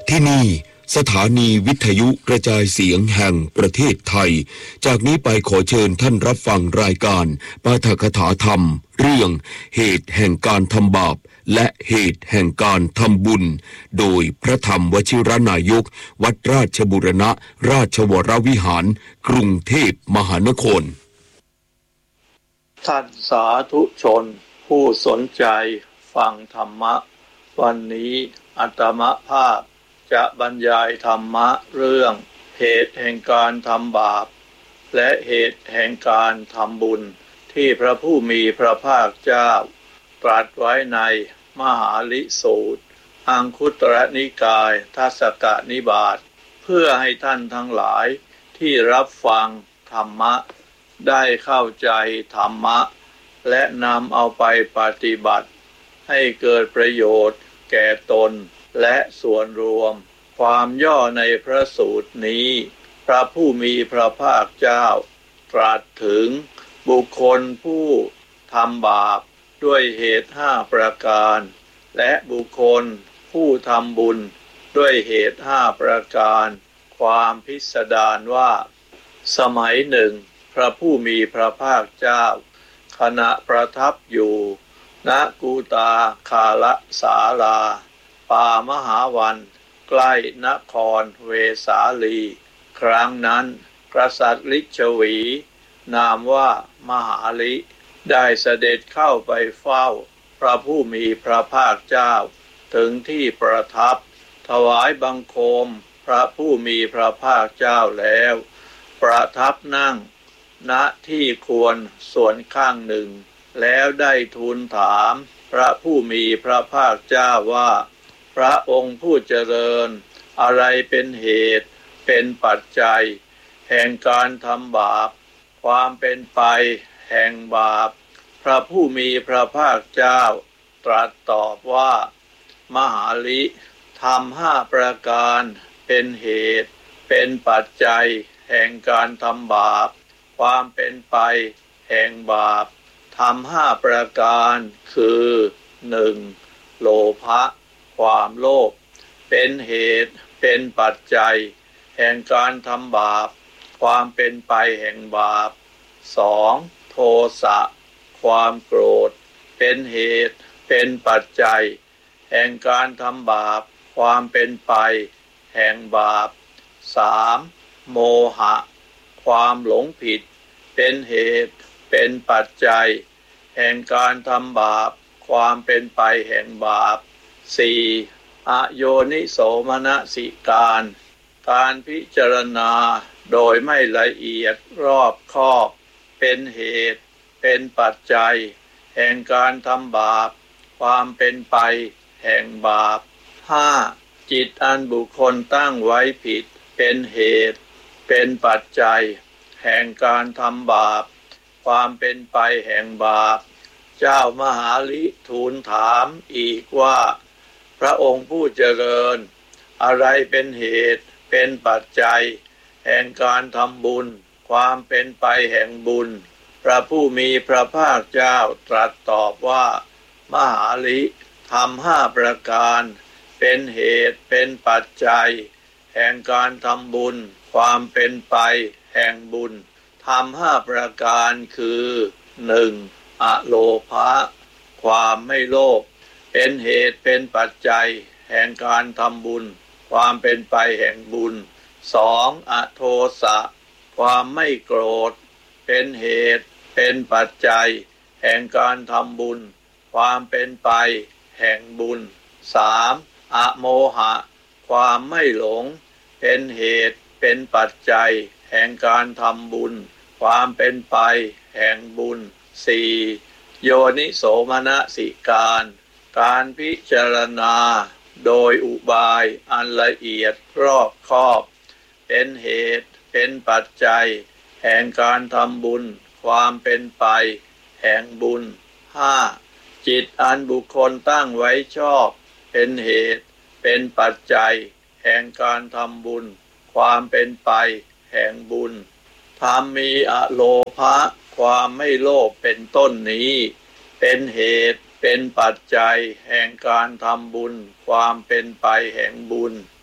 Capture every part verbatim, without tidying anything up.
ที่นี่สถานีวิทยุกระจายเสียงแห่งประเทศไทยจากนี้ไปขอเชิญท่านรับฟังรายการปาฐกถาธรรมเรื่องเหตุแห่งการทำบาปและเหตุแห่งการทำบุญโดยพระธรรมวชิรนายกวัดราชบูรณะราชวรวิหารกรุงเทพมหานครท่านสาธุชนผู้สนใจฟังธรรมะวันนี้อาตมาภาพจะบรรยายธรรมะเรื่องเหตุแห่งการทำบาปและเหตุแห่งการทำบุญที่พระผู้มีพระภาคเจ้าตรัสไว้ในมหาลิสูตรอังคุตรนิกายทัสสกนิบาตเพื่อให้ท่านทั้งหลายที่รับฟังธรรมะได้เข้าใจธรรมะและนำเอาไปปฏิบัติให้เกิดประโยชน์แก่ตนและส่วนรวมความย่อในพระสูตรนี้พระผู้มีพระภาคเจ้าตรัสถึงบุคคลผู้ทำบาปด้วยเหตุห้าประการและบุคคลผู้ทำบุญด้วยเหตุห้าประการความพิสดารว่าสมัยหนึ่งพระผู้มีพระภาคเจ้าขณะประทับอยู่ณกูตาคาลสาลาป่ามหาวันใกล้นครเวสาลีครั้งนั้นกษัตริย์ลิชวีนามว่ามหาลิได้เสด็จเข้าไปเฝ้าพระผู้มีพระภาคเจ้าถึงที่ประทับถวายบังคมพระผู้มีพระภาคเจ้าแล้วประทับนั่งณที่ควรส่วนข้างหนึ่งแล้วได้ทูลถามพระผู้มีพระภาคเจ้าว่าพระองค์ผู้เจริญอะไรเป็นเหตุเป็นปัจจัยแห่งการทำบาปความเป็นไปแห่งบาปพระผู้มีพระภาคเจ้าตรัสตอบว่ามหาลิธรรมห้าประการเป็นเหตุเป็นปัจจัยแห่งการทำบาปความเป็นไปแห่งบาปธรรมห้าประการคือหนึ่งโลภะความโลภเป็นเหตุเป็นปัจจัยแห่งการทำบาปความเป็นไปแห่งบาปสองโทสะความโกรธเป็นเหตุเป็นปัจจัยแห่งการทำบาปความเป็นไปแห่งบาปสามโมหะความหลงผิดเป็นเหตุเป็นปัจจัยแห่งการทำบาปความเป็นไปแห่งบาปสี่อโยนิโสมนสิการการพิจารณาโดยไม่ละเอียดรอบคอบเป็นเหตุเป็นปัจจัยแห่งการทำบาปความเป็นไปแห่งบาปห้าจิตอันบุคคลตั้งไว้ผิดเป็นเหตุเป็นปัจจัยแห่งการทำบาปความเป็นไปแห่งบาปเจ้ามหาลิทูลถามอีกว่าพระองค์ผู้เจริญอะไรเป็นเหตุเป็นปัจจัยแห่งการทำบุญความเป็นไปแห่งบุญพระผู้มีพระภาคเจ้าตรัสตอบว่ามหาลิธรรมห้าประการเป็นเหตุเป็นปัจจัยแห่งการทำบุญความเป็นไปแห่งบุญธรรมห้าประการคือหนึ่งอโลภะความไม่โลภเป็นเหตุเป็นปัจจัยแห่งการทำบุญความเป็นไปแห่งบุญสองอโทสะความไม่โกรธเป็นเหตุเป็นปัจจัยแห่งการทำบุญความเป็นไปแห่งบุญสามอโมหะความไม่หลงเป็นเหตุเป็นปัจจัยแห่งการทำบุญความเป็นไปแห่งบุญสี่โยนิโสมนสิการการพิจารณาโดยอุบายอันละเอียดรอบคอบเป็นเหตุเป็นปัจจัยแห่งการทำบุญความเป็นไปแห่งบุญห้าจิตอันบุคคลตั้งไว้ชอบเป็นเหตุเป็นปัจจัยแห่งการทำบุญความเป็นไปแห่งบุญธรรมมีอโลภะความไม่โลภเป็นต้นนี้เป็นเหตุเป็นปัจจัยแห่งการทำบุญความเป็นไปแห่งบุญ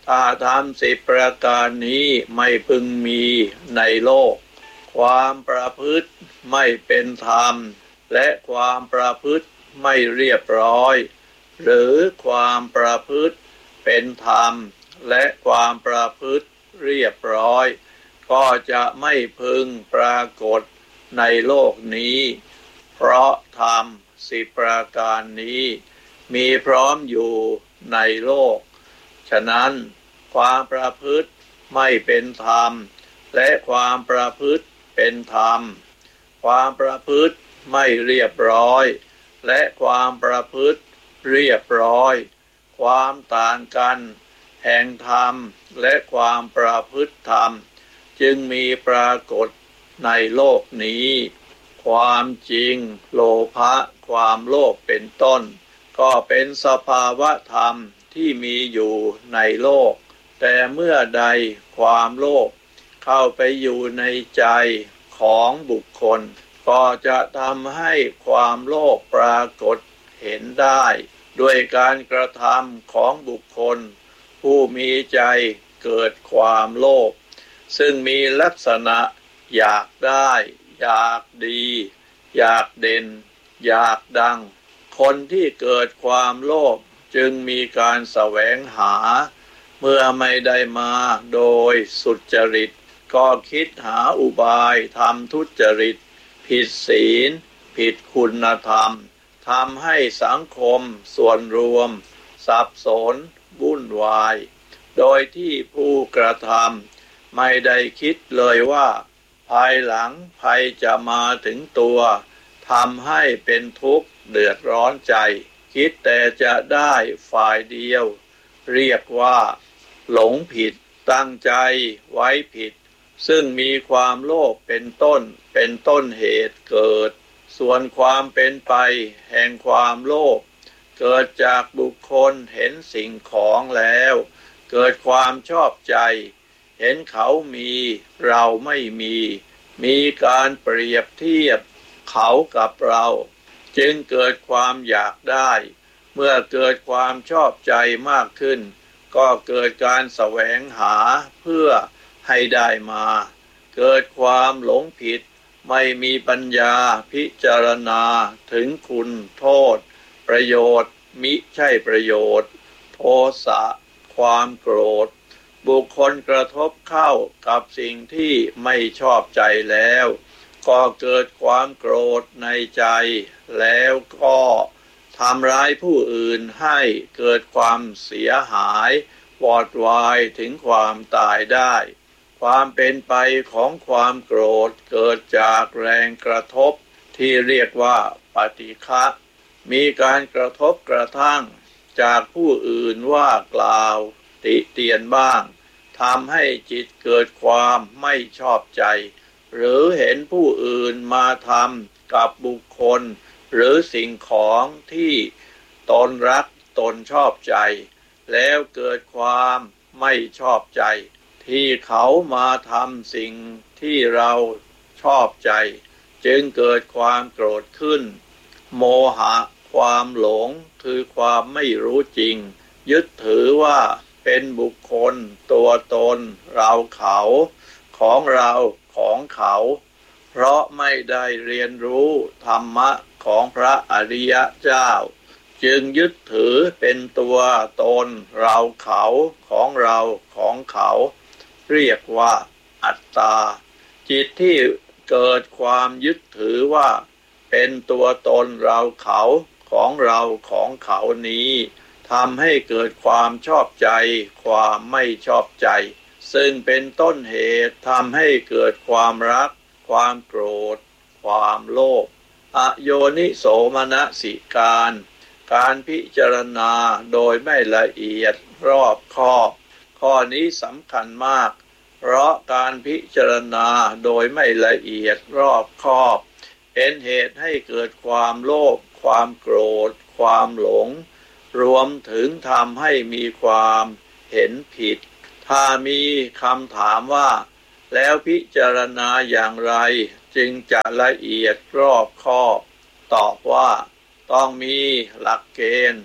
ถ้าทำสิบประการนี้ไม่พึงมีในโลกความประพฤติไม่เป็นธรรมและความประพฤติไม่เรียบร้อยหรือความประพฤติเป็นธรรมและความประพฤติเรียบร้อยก็จะไม่พึงปรากฏในโลกนี้เพราะธรรมสิบประการนี้มีพร้อมอยู่ในโลกฉะนั้นความประพฤติไม่เป็นธรรมและความประพฤติเป็นธรรมความประพฤติไม่เรียบร้อยและความประพฤติเรียบร้อยความต่างกันแห่งธรรมและความประพฤติธรรมจึงมีปรากฏในโลกนี้ความจริงโลภะความโลภเป็นต้นก็เป็นสภาวะธรรมที่มีอยู่ในโลกแต่เมื่อใดความโลภเข้าไปอยู่ในใจของบุคคลก็จะทำให้ความโลภปรากฏเห็นได้ด้วยการกระทำของบุคคลผู้มีใจเกิดความโลภซึ่งมีลักษณะอยากได้อยากดีอยากเด่นอยากดังคนที่เกิดความโลภจึงมีการแสวงหาเมื่อไม่ได้มาโดยสุจริตก็คิดหาอุบายทำทุจริตผิดศีลผิดคุณธรรมทำให้สังคมส่วนรวมสับสนวุ่นวายโดยที่ผู้กระทำไม่ได้คิดเลยว่าภายหลังภัยจะมาถึงตัวทำให้เป็นทุกข์เดือดร้อนใจคิดแต่จะได้ฝ่ายเดียวเรียกว่าหลงผิดตั้งใจไว้ผิดซึ่งมีความโลภเป็นต้นเป็นต้นเหตุเกิดส่วนความเป็นไปแห่งความโลภเกิดจากบุคคลเห็นสิ่งของแล้วเกิดความชอบใจเห็นเขามีเราไม่มีมีการเปรียบเทียบเขากับเราจึงเกิดความอยากได้เมื่อเกิดความชอบใจมากขึ้นก็เกิดการแสวงหาเพื่อให้ได้มาเกิดความหลงผิดไม่มีปัญญาพิจารณาถึงคุณโทษประโยชน์มิใช่ประโยชน์โทสะความโกรธบุคคลกระทบเข้ากับสิ่งที่ไม่ชอบใจแล้วก็เกิดความโกรธในใจแล้วก็ทำร้ายผู้อื่นให้เกิดความเสียหายวอดวายถึงความตายได้ความเป็นไปของความโกรธเกิดจากแรงกระทบที่เรียกว่าปฏิฆะมีการกระทบกระทั่งจากผู้อื่นว่ากล่าวติเตียนบ้างทำให้จิตเกิดความไม่ชอบใจหรือเห็นผู้อื่นมาทำกับบุคคลหรือสิ่งของที่ตนรักตนชอบใจแล้วเกิดความไม่ชอบใจที่เขามาทำสิ่งที่เราชอบใจจึงเกิดความโกรธขึ้นโมหะความหลงคือความไม่รู้จริงยึดถือว่าเป็นบุคคลตัวตนเราเขาของเราของเขาเพราะไม่ได้เรียนรู้ธรรมะของพระอริยเจ้าจึงยึดถือเป็นตัวตนเราเขาของเราของเขาเรียกว่าอัตตาจิตที่เกิดความยึดถือว่าเป็นตัวตนเราเขาของเราของเขานี้ทำให้เกิดความชอบใจความไม่ชอบใจซึ่งเป็นต้นเหตุทำให้เกิดความรักความโกรธความโลภอโยนิโสมนสิการการพิจารณาโดยไม่ละเอียดรอบคอบข้อนี้สำคัญมากเพราะการพิจารณาโดยไม่ละเอียดรอบคอบเป็นเหตุให้เกิดความโลภความโกรธความหลงรวมถึงทำให้มีความเห็นผิดถ้ามีคำถามว่าแล้วพิจารณาอย่างไรจึงจะละเอียดรอบคอบตอบว่าต้องมีหลักเกณฑ์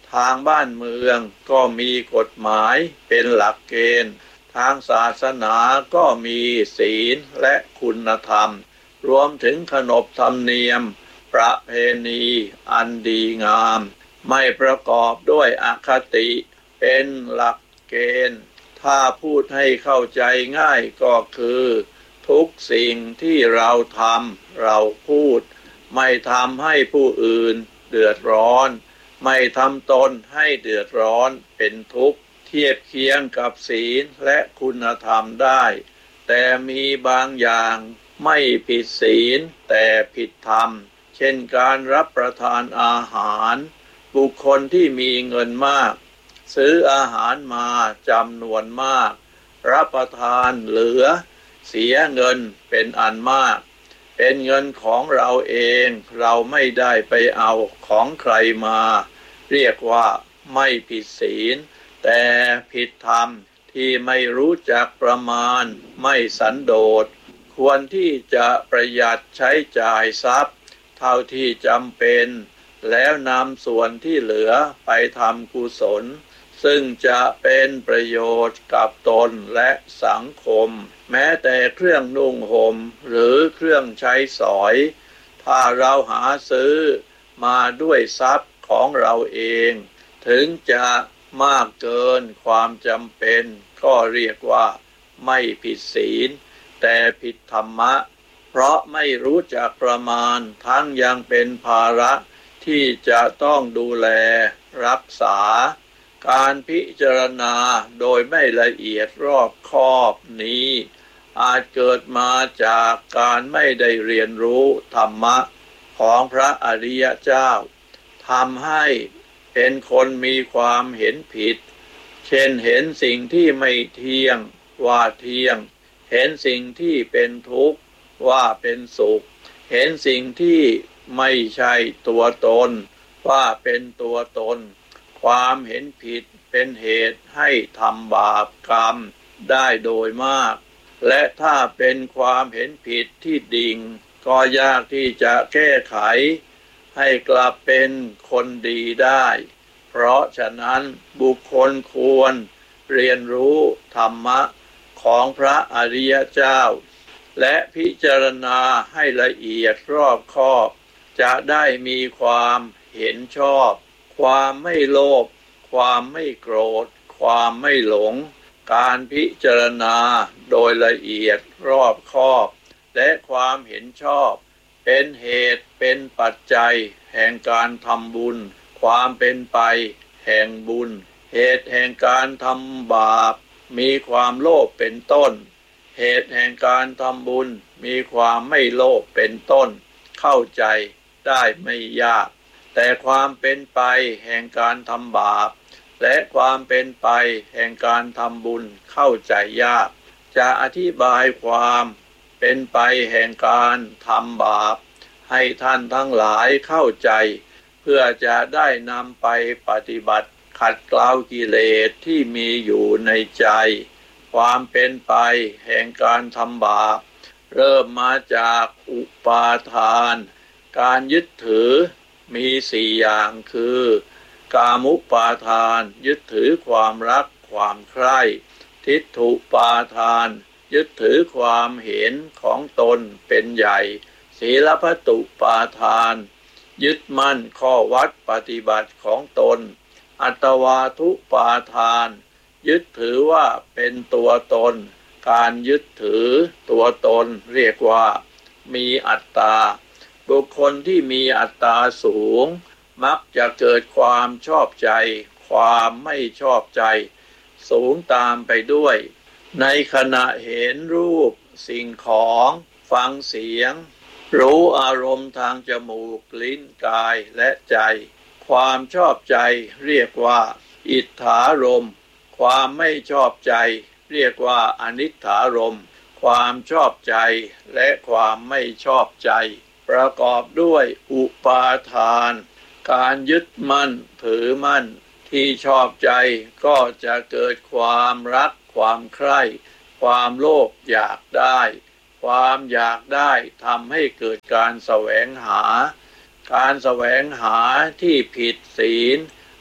ทางบ้านเมืองก็มีกฎหมายเป็นหลักเกณฑ์ทางศาสนาก็มีศีลและคุณธรรมรวมถึงขนบธรรมเนียมประเพณีอันดีงามไม่ประกอบด้วยอคติเป็นหลักเกณฑ์ถ้าพูดให้เข้าใจง่ายก็คือทุกสิ่งที่เราทำเราพูดไม่ทำให้ผู้อื่นเดือดร้อนไม่ทำตนให้เดือดร้อนเป็นทุกข์เทียบเคียงกับศีลและคุณธรรมได้แต่มีบางอย่างไม่ผิดศีลแต่ผิดธรรมเช่นการรับประทานอาหารบุคคลที่มีเงินมากซื้ออาหารมาจำนวนมากรับประทานเหลือเสียเงินเป็นอันมากเป็นเงินของเราเองเราไม่ได้ไปเอาของใครมาเรียกว่าไม่ผิดศีลแต่ผิดธรรมที่ไม่รู้จักประมาณไม่สันโดษควรที่จะประหยัดใช้จ่ายทรัพย์เท่าที่จำเป็นแล้วนำส่วนที่เหลือไปทำกุศลซึ่งจะเป็นประโยชน์กับตนและสังคมแม้แต่เครื่องนุ่งห่มหรือเครื่องใช้สอยถ้าเราหาซื้อมาด้วยทรัพย์ของเราเองถึงจะมากเกินความจำเป็นก็เรียกว่าไม่ผิดศีลแต่ผิดธรรมะเพราะไม่รู้จักประมาณทั้งยังเป็นภาระที่จะต้องดูแลรักษาการพิจารณาโดยไม่ละเอียดรอบคอบนี้อาจเกิดมาจากการไม่ได้เรียนรู้ธรรมะของพระอริยเจ้าทำให้เป็นคนมีความเห็นผิดเช่นเห็นสิ่งที่ไม่เที่ยงว่าเที่ยงเห็นสิ่งที่เป็นทุกข์ว่าเป็นสุขเห็นสิ่งที่ไม่ใช่ตัวตนว่าเป็นตัวตนความเห็นผิดเป็นเหตุให้ทำบาปกรรมได้โดยมากและถ้าเป็นความเห็นผิดที่ดิ่งก็ยากที่จะแก้ไขให้กลับเป็นคนดีได้เพราะฉะนั้นบุคคลควรเรียนรู้ธรรมะของพระอริยเจ้าและพิจารณาให้ละเอียดรอบคอบจะได้มีความเห็นชอบความไม่โลภความไม่โกรธความไม่หลงการพิจารณาโดยละเอียดรอบคอบและความเห็นชอบเป็นเหตุเป็นปัจจัยแห่งการทำบุญความเป็นไปแห่งบุญเหตุแห่งการทำบาปมีความโลภเป็นต้นเหตุแห่งการทำบุญมีความไม่โลภเป็นต้นเข้าใจได้ไม่ยากแต่ความเป็นไปแห่งการทำบาปและความเป็นไปแห่งการทำบุญเข้าใจยากจะอธิบายความเป็นไปแห่งการทำบาปให้ท่านทั้งหลายเข้าใจเพื่อจะได้นำไปปฏิบัติขัดเกลากิเลสที่มีอยู่ในใจความเป็นไปแห่งการทำบาปเริ่มมาจากอุปาทานการยึดถือมีสี่อย่างคือกามุปาทานยึดถือความรักความใคร่ทิฏฐุปาทานยึดถือความเห็นของตนเป็นใหญ่ศีลพัตตุปาทานยึดมั่นข้อวัดปฏิบัติของตนอัตวาทุปาทานยึดถือว่าเป็นตัวตนการยึดถือตัวตนเรียกว่ามีอัตตาบุคคลที่มีอัตตาสูงมักจะเกิดความชอบใจความไม่ชอบใจสูงตามไปด้วยในขณะเห็นรูปสิ่งของฟังเสียงรู้อารมณ์ทางจมูกลิ้นกายและใจความชอบใจเรียกว่าอิทธารมณ์ความไม่ชอบใจเรียกว่าอนิทธารมณ์ความชอบใจและความไม่ชอบใจประกอบด้วยอุปาทานการยึดมั่นถือมั่นที่ชอบใจก็จะเกิดความรักความใคร่ความโลภอยากได้ความอยากได้ทำให้เกิดการแสวงหาการแสวงหาที่ผิดศีล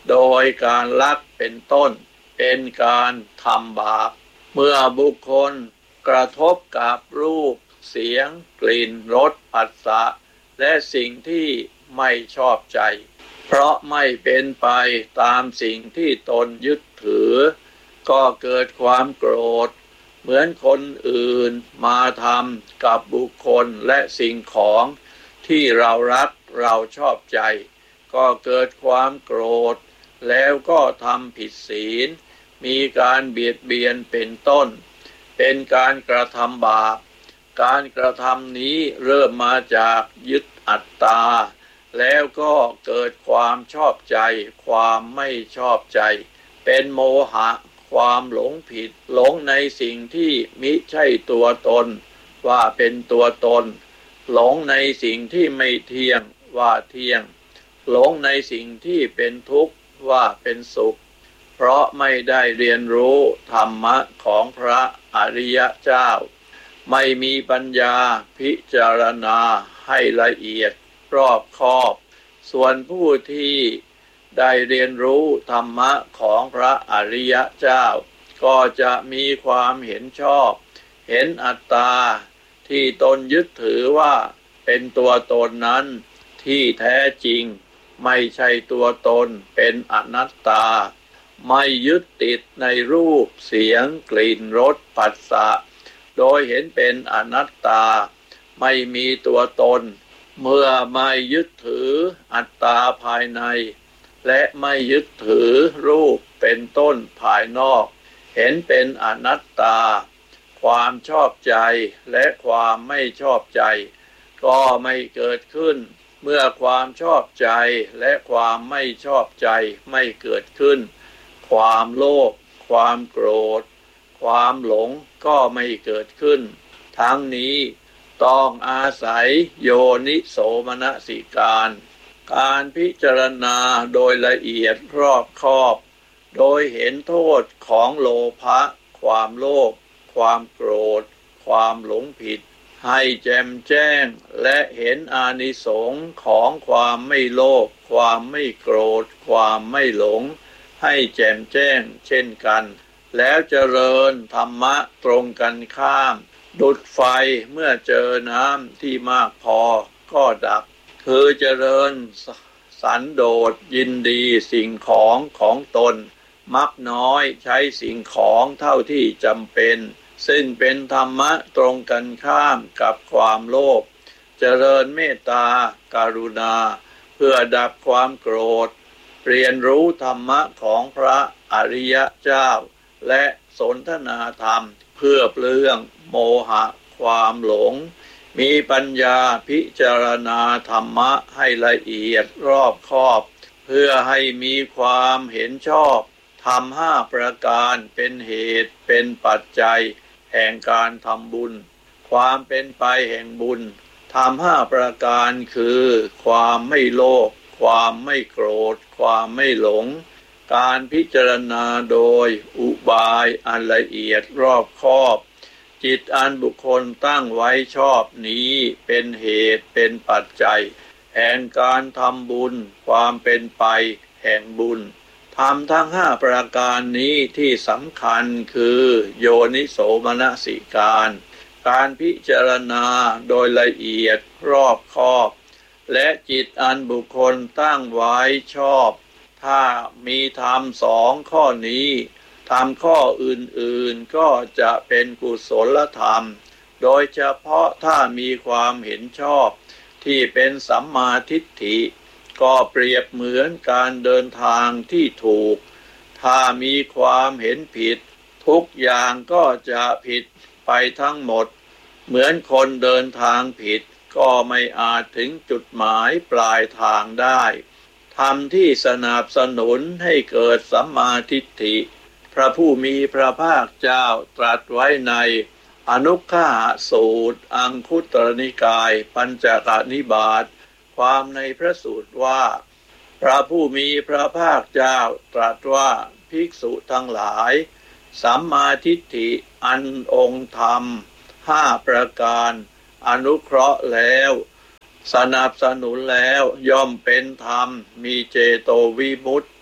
โดยการลักเป็นต้นเป็นการทำบาปเมื่อบุคคลกระทบกับรูปเสียงกลิ่นรสผัสสะและสิ่งที่ไม่ชอบใจเพราะไม่เป็นไปตามสิ่งที่ตนยึดถือก็เกิดความโกรธเหมือนคนอื่นมาทำกับบุคคลและสิ่งของที่เรารักเราชอบใจก็เกิดความโกรธแล้วก็ทำผิดศีลมีการเบียดเบียนเป็นต้นเป็นการกระทำบาปการกระทำนี้เริ่มมาจากยึดอัตตาแล้วก็เกิดความชอบใจความไม่ชอบใจเป็นโมหะความหลงผิดหลงในสิ่งที่มิใช่ตัวตนว่าเป็นตัวตนหลงในสิ่งที่ไม่เที่ยงว่าเที่ยงหลงในสิ่งที่เป็นทุกข์ว่าเป็นสุขเพราะไม่ได้เรียนรู้ธรรมะของพระอริยเจ้าไม่มีปัญญาพิจารณาให้ละเอียดรอบคอบส่วนผู้ที่ได้เรียนรู้ธรรมะของพระอริยเจ้าก็จะมีความเห็นชอบเห็นอัตตาที่ตนยึดถือว่าเป็นตัวตนนั้นที่แท้จริงไม่ใช่ตัวตนเป็นอนัตตาไม่ยึดติดในรูปเสียงกลิ่นรสผัสสะโดยเห็นเป็นอนัตตาไม่มีตัวตนเมื่อไม่ยึดถืออัตตาภายในและไม่ยึดถือรูปเป็นต้นภายนอกเห็นเป็นอนัตตาความชอบใจและความไม่ชอบใจก็ไม่เกิดขึ้นเมื่อความชอบใจและความไม่ชอบใจไม่เกิดขึ้นความโลภความโกรธความหลงก็ไม่เกิดขึ้นทั้งนี้ต้องอาศัยโยนิโสมนสิการการพิจารณาโดยละเอียดรอบคอบโดยเห็นโทษของโลภะความโลภความโกรธความหลงผิดให้แจ่มแจ้งและเห็นอานิสงส์ของความไม่โลภความไม่โกรธความไม่หลงให้แจ่มแจ้งเช่นกันแล้วเจริญธรรมะตรงกันข้ามดุจไฟเมื่อเจอน้ำที่มากพอก็ดับคือเจริญสันโดษยินดีสิ่งของของตนมักน้อยใช้สิ่งของเท่าที่จำเป็นซึ่งเป็นธรรมะตรงกันข้ามกับความโลภเจริญเมตตาการุณาเพื่อดับความโกรธเรียนรู้ธรรมะของพระอริยเจ้าและสนทนาธรรมเพื่อเปลื้องโมหะความหลงมีปัญญาพิจารณาธรรมะให้ละเอียดรอบคอบเพื่อให้มีความเห็นชอบทำห้าประการเป็นเหตุเป็นปัจจัยแห่งการทำบุญความเป็นไปแห่งบุญทำห้าประการคือความไม่โลภความไม่โกรธความไม่หลงการพิจารณาโดยอุบายอันละเอียดรอบคอบจิตอันบุคคลตั้งไว้ชอบนี้เป็นเหตุเป็นปัจจัยแห่งการทำบุญความเป็นไปแห่งบุญทำทั้งห้าประการนี้ที่สำคัญคือโยนิโสมนสิการการพิจารณาโดยละเอียดรอบคอบและจิตอันบุคคลตั้งไว้ชอบถ้ามีธรรมสองข้อนี้ธรรมข้ออื่นๆก็จะเป็นกุศลธรรมโดยเฉพาะถ้ามีความเห็นชอบที่เป็นสัมมาทิฏฐิก็เปรียบเหมือนการเดินทางที่ถูกถ้ามีความเห็นผิดทุกอย่างก็จะผิดไปทั้งหมดเหมือนคนเดินทางผิดก็ไม่อาจถึงจุดหมายปลายทางได้ธรรมที่สนับสนุนให้เกิดสัมมาทิฏฐิพระผู้มีพระภาคเจ้าตรัสไว้ในอนุคหสูตรอังคุตรนิกายปัญจกนิบาตความในพระสูตรว่าพระผู้มีพระภาคเจ้าตรัสว่าภิกษุทั้งหลายสัมมาทิฏฐิอันองค์ธรรมห้าประการอนุเคราะห์แล้วสนับสนุนแล้วย่อมเป็นธรรมมีเจโตวิมุตติ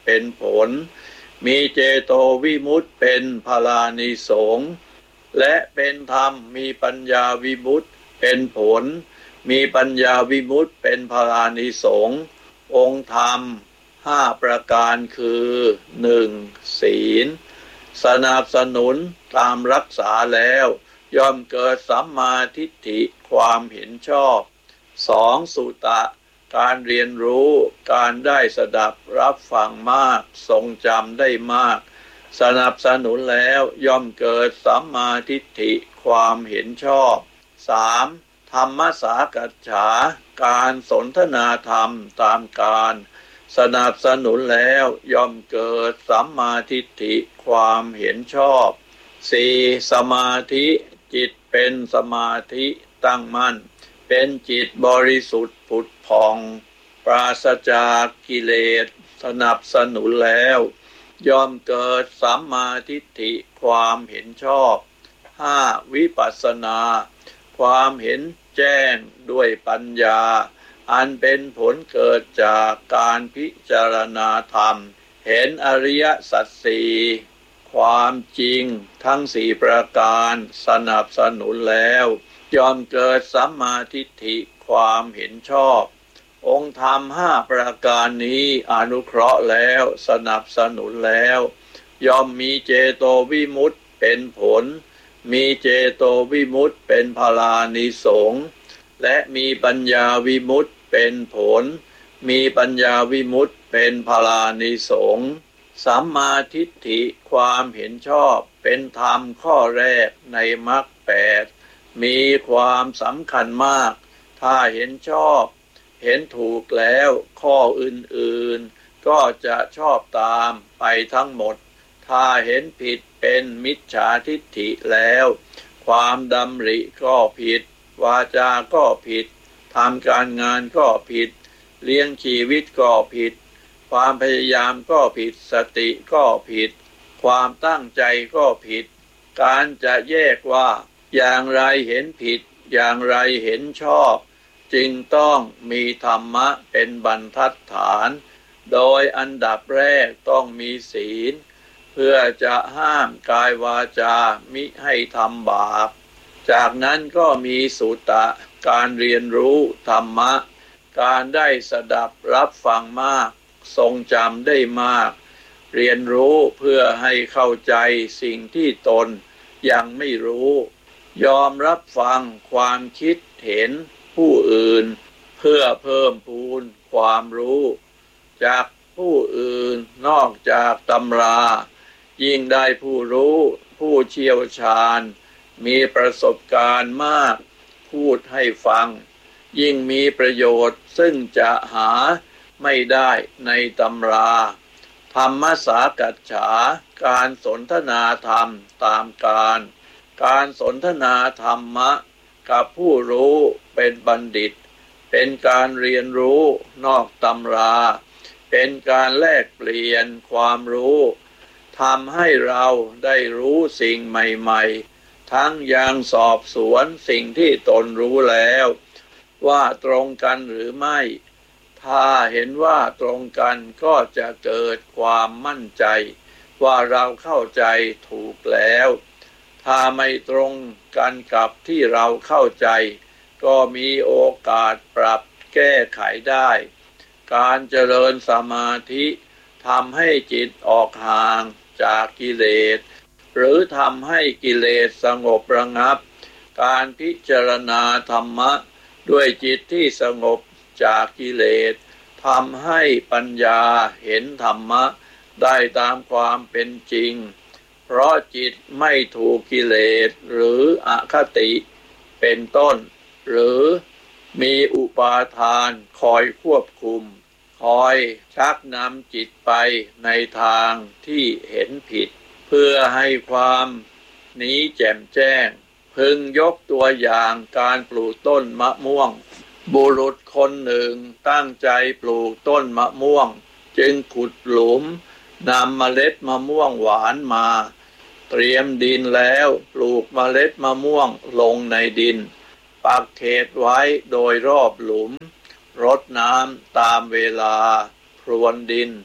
เป็นผลมีเจโตวิมุตติเป็นพลานิสงส์และเป็นธรรมมีปัญญาวิมุตติเป็นผลมีปัญญาวิมุตติเป็นพลานิสงส์องค์ธรรมห้าประการคือหนึ่งศีลสนับสนุนตามรักษาแล้วย่อมเกิดสัมมาทิฏฐิความเห็นชอบสองสุตะการเรียนรู้การได้สดับรับฟังมากทรงจำได้มากสนับสนุนแล้วย่อมเกิดสัมมาทิฏฐิความเห็นชอบสามธรรมสากัจฉาการสนทนาธรรมตามการสนับสนุนแล้วย่อมเกิดสัมมาทิฏฐิความเห็นชอบสี่สมาธิจิตเป็นสมาธิตั้งมั่นเป็นจิตบริสุทธิ์ผุดผ่องปราศจากกิเลสสนับสนุนแล้วย่อมเกิดสัมมาทิฏฐิความเห็นชอบห้าวิปัสสนาความเห็นแจ้งด้วยปัญญาอันเป็นผลเกิดจากการพิจารณาธรรมเห็นอริยสัจสี่ความจริงทั้งสี่ประการสนับสนุนแล้วย่อมเกิดสัมมาทิฏฐิความเห็นชอบองค์ธรรมห้าประการนี้อนุเคราะห์แล้วสนับสนุนแล้วย่อมมีเจโตวิมุตติเป็นผลมีเจโตวิมุตติเป็นพลานิสงส์และมีปัญญาวิมุตติเป็นผลมีปัญญาวิมุตติเป็นพลานิสงส์สัมมาทิฏฐิความเห็นชอบเป็นธรรมข้อแรกในมรรคแปดมีความสำคัญมากถ้าเห็นชอบเห็นถูกแล้วข้ออื่นๆก็จะชอบตามไปทั้งหมดถ้าเห็นผิดเป็นมิจฉาทิฏฐิแล้วความดำริก็ผิดวาจาก็ผิดทำการงานก็ผิดเลี้ยงชีวิตก็ผิดความพยายามก็ผิดสติก็ผิดความตั้งใจก็ผิดการจะแยกว่าอย่างไรเห็นผิดอย่างไรเห็นชอบจึงต้องมีธรรมะเป็นบรรทัดฐานโดยอันดับแรกต้องมีศีลเพื่อจะห้ามกายวาจามิให้ทำบาปจากนั้นก็มีสุตะการเรียนรู้ธรรมะการได้สดับรับฟังมากทรงจำได้มากเรียนรู้เพื่อให้เข้าใจสิ่งที่ตนยังไม่รู้ยอมรับฟังความคิดเห็นผู้อื่นเพื่อเพิ่มพูนความรู้จากผู้อื่นนอกจากตำรายิ่งได้ผู้รู้ผู้เชี่ยวชาญมีประสบการณ์มากพูดให้ฟังยิ่งมีประโยชน์ซึ่งจะหาไม่ได้ในตำราธรรมสากัจฉาการสนทนาธรรมตามการการสนทนาธรรมะกับผู้รู้เป็นบัณฑิตเป็นการเรียนรู้นอกตำราเป็นการแลกเปลี่ยนความรู้ทำให้เราได้รู้สิ่งใหม่ๆทั้งยังสอบสวนสิ่งที่ตนรู้แล้วว่าตรงกันหรือไม่ถ้าเห็นว่าตรงกันก็จะเกิดความมั่นใจว่าเราเข้าใจถูกแล้วถ้าไม่ตรงกันกับที่เราเข้าใจก็มีโอกาสปรับแก้ไขได้การเจริญสมาธิทำให้จิตออกห่างจากกิเลสหรือทำให้กิเลสสงบระงับการพิจารณาธรรมะด้วยจิตที่สงบจากกิเลสทำให้ปัญญาเห็นธรรมะได้ตามความเป็นจริงเพราะจิตไม่ถูกกิเลสหรืออคติเป็นต้นหรือมีอุปาทานคอยควบคุมคอยชักนำจิตไปในทางที่เห็นผิดเพื่อให้ความนี้แจ่มแจ้งพึงยกตัวอย่างการปลูกต้นมะม่วงบุรุษคนหนึ่งตั้งใจปลูกต้นมะม่วงจึงขุดหลุมนำเมล็ดมะม่วงหวานมาเตรียมดินแล้วปลูกเมล็ดมะม่วงลงในดินปักเขตไว้โดยรอบหลุมรดน้ำตามเวลาพรวนดิน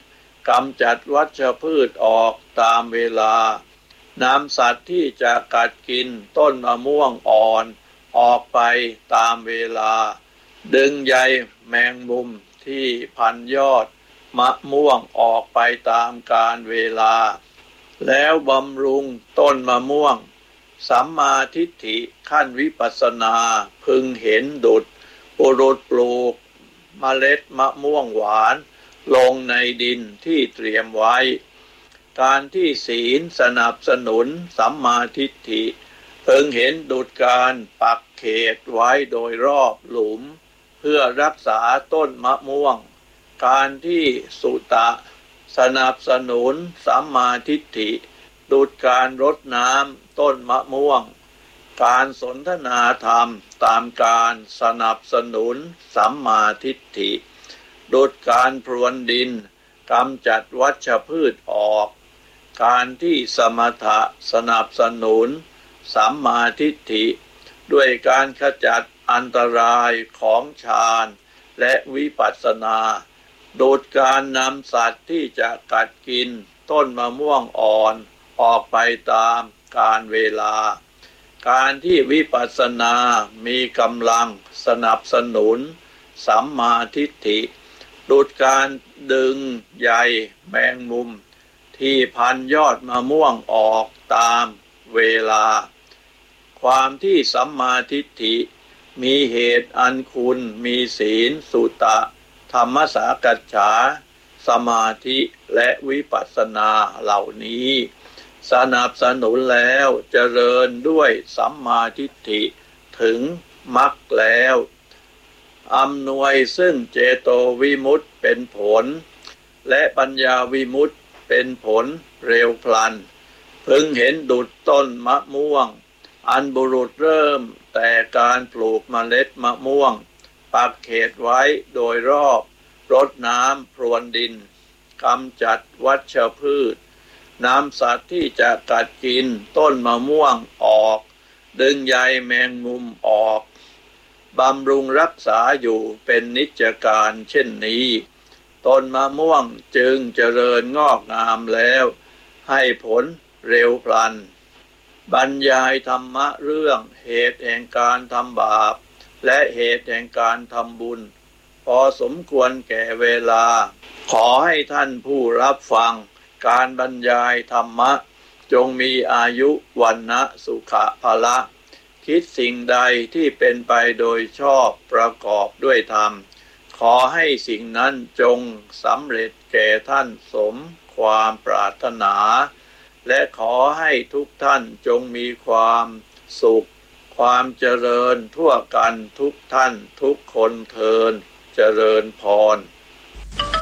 กำจัดวัชพืชออกตามเวลานำสัตว์ที่จะกัดกินต้นมะม่วงอ่อนออกไปตามเวลาดึงใยแมงมุมที่พันยอดมะม่วงออกไปตามกาลเวลาแล้วบำรุงต้นมะม่วงสัมมาทิฏฐิขั้นวิปัสสนาพึงเห็นดุจปุรุษปลูกเมล็ดมะม่วงหวานลงในดินที่เตรียมไว้การที่ศีลสนับสนุนสัมมาทิฏฐิพึงเห็นดุจการปักเขตไว้โดยรอบหลุมเพื่อรักษาต้นมะม่วงการที่สุตะสนับสนุนสัมมาทิฏฐิดุจการรดน้ำต้นมะม่วงการสนทนาธรรมตามการสนับสนุนสัมมาทิฏฐิดุจการพรวนดินกำจัดวัชพืชออกการที่สมถะสนับสนุนสัมมาทิฏฐิด้วยการขจัดอันตรายของฌานและวิปัสสนาโดยการนำสัตว์ที่จะกัดกินต้นมะม่วงอ่อนออกไปตามกาลเวลาการที่วิปัสสนามีกำลังสนับสนุนสัมมาทิฏฐิโดยการดึงใยแมงมุมที่พันยอดมะม่วงออกตามเวลาความที่สัมมาทิฏฐิมีเหตุอันคุณมีศีลสุตะธรรมสักกัจฉาสมาธิและวิปัสสนาเหล่านี้สนับสนุนแล้วเจริญด้วยสัมมาทิฏฐิถึงมรรคแล้วอำนวยซึ่งเจโตวิมุตติเป็นผลและปัญญาวิมุตติเป็นผลเร็วพลันพึงเห็นดุจต้นมะม่วงอันบุรุษเริ่มแต่การปลูกเมล็ดมะม่วงปักเขตไว้โดยรอบรดน้ำพรวนดินกำจัดวัชพืชนำสัตว์ที่จะกัดกินต้นมะม่วงออกดึงใยแมงมุมออกบำรุงรักษาอยู่เป็นนิจการเช่นนี้ต้นมะม่วงจึงเจริญงอกงามแล้วให้ผลเร็วพลันบรรยายธรรมะเรื่องเหตุแห่งการทำบาปและเหตุแห่งการทำบุญพอสมควรแก่เวลาขอให้ท่านผู้รับฟังการบรรยายธรรมะจงมีอายุวันนะสุขะภละคิดสิ่งใดที่เป็นไปโดยชอบประกอบด้วยธรรมขอให้สิ่งนั้นจงสำเร็จแก่ท่านสมความปรารถนาและขอให้ทุกท่านจงมีความสุขความเจริญทั่วกันทุกท่านทุกคนเทอญเจริญพร